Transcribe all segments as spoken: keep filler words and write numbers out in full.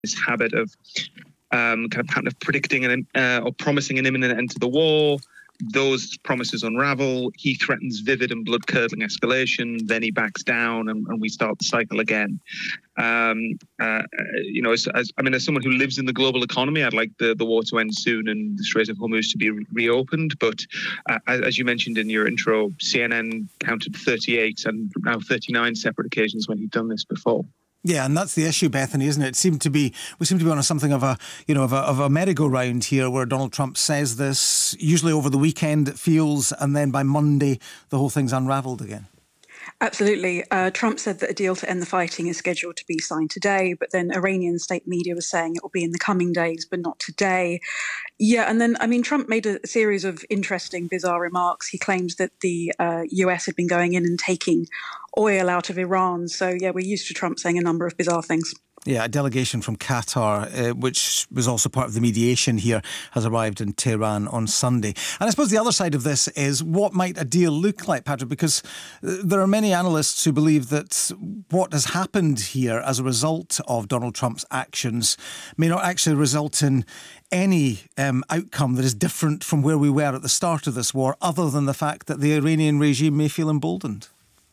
this habit of um, kind of pattern of predicting an, uh, or promising an imminent end to the war. Those promises unravel. He threatens vivid and blood-curdling escalation. Then he backs down, and, and we start the cycle again. Um, uh, you know, as, as I mean, as someone who lives in the global economy, I'd like the, the war to end soon and the Strait of Hormuz to be re- reopened. But uh, as you mentioned in your intro, C N N counted thirty-eight and now thirty-nine separate occasions when he'd done this before. Yeah, and that's the issue, Bethany, isn't it? It seemed to be we seem to be on something of a you know of a, of a merry-go-round here, where Donald Trump says this usually over the weekend, it feels, and then by Monday the whole thing's unravelled again. Absolutely. Uh, Trump said that a deal to end the fighting is scheduled to be signed today, but then Iranian state media was saying it will be in the coming days, but not today. Yeah, and then, I mean, Trump made a series of interesting, bizarre remarks. He claimed that the uh, U S had been going in and taking oil out of Iran. So, yeah, we're used to Trump saying a number of bizarre things. Yeah, a delegation from Qatar, uh, which was also part of the mediation here, has arrived in Tehran on Sunday. And I suppose the other side of this is, what might a deal look like, Patrick? Because there are many analysts who believe that what has happened here as a result of Donald Trump's actions may not actually result in any um, outcome that is different from where we were at the start of this war, other than the fact that the Iranian regime may feel emboldened.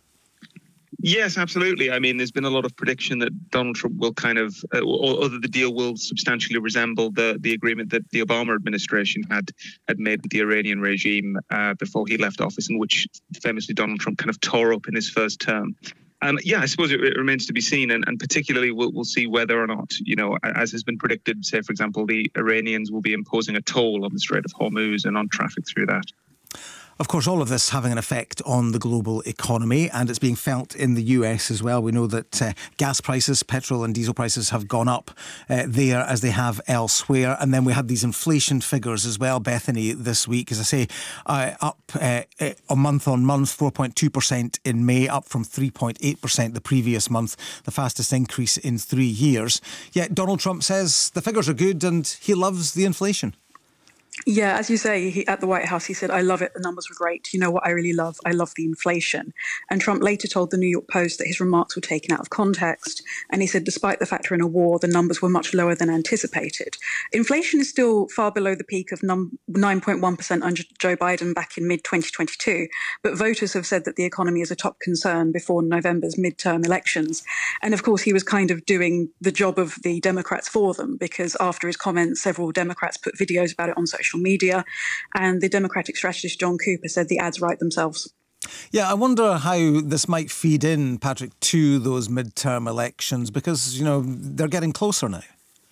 Yes, absolutely. I mean, there's been a lot of prediction that Donald Trump will kind of, uh, or, or the deal will substantially resemble the, the agreement that the Obama administration had had made with the Iranian regime uh, before he left office, and which famously Donald Trump kind of tore up in his first term. Um, yeah, I suppose it, it remains to be seen, and, and particularly we'll, we'll see whether or not, you know, as has been predicted, say, for example, the Iranians will be imposing a toll on the Strait of Hormuz and on traffic through that. Of course, all of this having an effect on the global economy, and it's being felt in the U S as well. We know that uh, gas prices, petrol and diesel prices have gone up uh, there as they have elsewhere. And then we had these inflation figures as well, Bethany, this week. As I say, uh, up uh, a month on month, four point two percent in May, up from three point eight percent the previous month, the fastest increase in three years. Yet Donald Trump says the figures are good and he loves the inflation. Yeah, as you say, he, at the White House, he said, I love it. The numbers were great. You know what I really love? I love the inflation. And Trump later told the New York Post that his remarks were taken out of context. And he said, despite the fact we're in a war, the numbers were much lower than anticipated. Inflation is still far below the peak of num- nine point one percent under Joe Biden back in mid twenty twenty-two. But voters have said that the economy is a top concern before November's midterm elections. And of course, he was kind of doing the job of the Democrats for them, because after his comments, several Democrats put videos about it on social media, and the Democratic strategist John Cooper said the ads write themselves. Yeah, I wonder how this might feed in, Patrick, to those midterm elections, because, you know, they're getting closer now.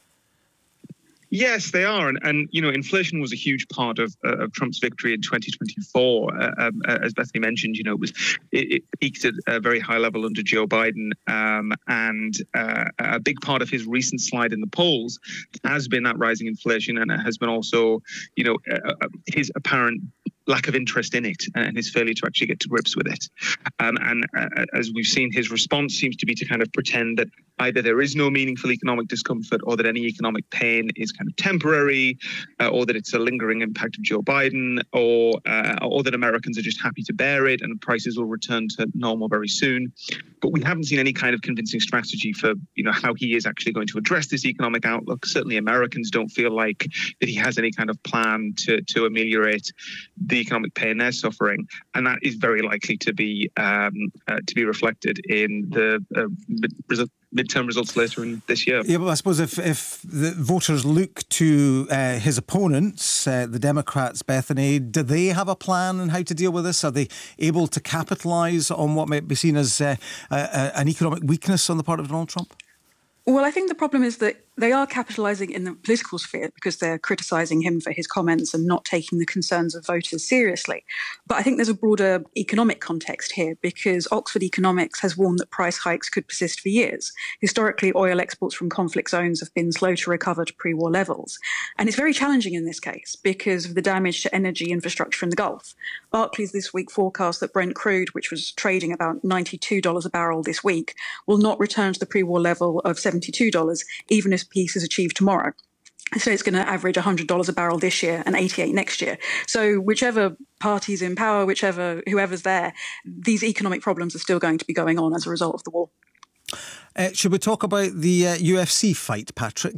Yes, they are. And, and you know, inflation was a huge part of, uh, of Trump's victory in twenty twenty-four. Uh, um, as Bethany mentioned, you know, it was it, it peaked at a very high level under Joe Biden. Um, and uh, a big part of his recent slide in the polls has been that rising inflation. And it has been also, you know, uh, his apparent lack of interest in it and his failure to actually get to grips with it. Um, and uh, as we've seen, his response seems to be to kind of pretend that either there is no meaningful economic discomfort, or that any economic pain is kind of temporary, uh, or that it's a lingering impact of Joe Biden, or uh, or that Americans are just happy to bear it and prices will return to normal very soon. But we haven't seen any kind of convincing strategy for, you know, how he is actually going to address this economic outlook. Certainly Americans don't feel like that he has any kind of plan to, to ameliorate the economic pain they're suffering. And that is very likely to be um, uh, to be reflected in the uh, result. midterm results later in this year. Yeah, but I suppose if, if the voters look to uh, his opponents, uh, the Democrats, Bethany, do they have a plan on how to deal with this? Are they able to capitalise on what might be seen as uh, uh, an economic weakness on the part of Donald Trump? Well, I think the problem is that they are capitalising in the political sphere because they're criticising him for his comments and not taking the concerns of voters seriously. But I think there's a broader economic context here, because Oxford Economics has warned that price hikes could persist for years. Historically, oil exports from conflict zones have been slow to recover to pre-war levels. And it's very challenging in this case because of the damage to energy infrastructure in the Gulf. Barclays this week forecast that Brent crude, which was trading about ninety-two dollars a barrel this week, will not return to the pre-war level of seventy-two dollars, even if peace is achieved tomorrow. So it's going to average one hundred dollars a barrel this year and eighty-eight next year. So whichever party's in power, whichever whoever's there, these economic problems are still going to be going on as a result of the war. Uh, should we talk about the uh, U F C fight, Patrick?